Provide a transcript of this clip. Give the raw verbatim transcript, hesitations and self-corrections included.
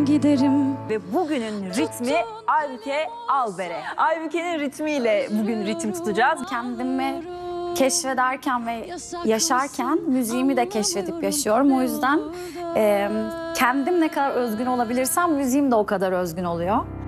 giderim. Ve bugünün ritmi Aybüke Alber'e. Aybüke'nin ritmiyle bugün ritim tutacağız. Kendimi keşfederken ve yaşarken müziğimi de keşfedip yaşıyorum. O yüzden e, kendim ne kadar özgün olabilirsem müziğim de o kadar özgün oluyor.